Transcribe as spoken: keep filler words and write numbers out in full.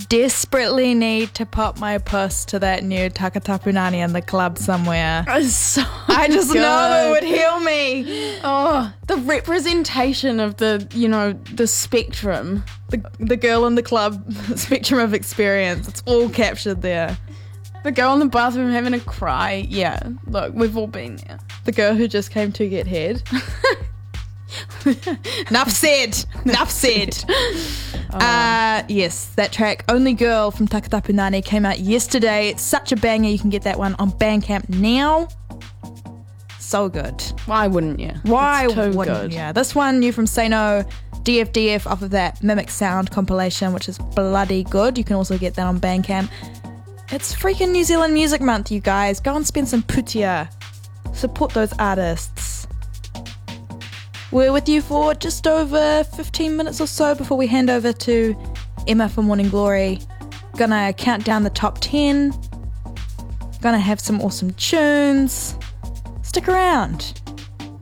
desperately need to pop my puss to that new Takatapunani in the club somewhere. It's so I just good. know it would heal me. Oh, the representation of the, you know, the spectrum. The, the girl in the club spectrum of experience. It's all captured there. The girl in the bathroom having a cry. Yeah, look, we've all been there. The girl who just came to get head. Enough said. Enough said. Oh. Uh, yes, that track, Only Girl from Takatapunani, came out yesterday. It's such a banger. You can get that one on Bandcamp now. So good. Why wouldn't you? Why It's too wouldn't good. you? This one, new from Say No, D F D F off of that Mimic Sound compilation, which is bloody good. You can also get that on Bandcamp. It's freaking New Zealand Music Month, you guys. Go and spend some putia. Support those artists. We're with you for just over fifteen minutes or so before we hand over to Emma for Morning Glory. Gonna count down the top ten. Gonna have some awesome tunes. Stick around.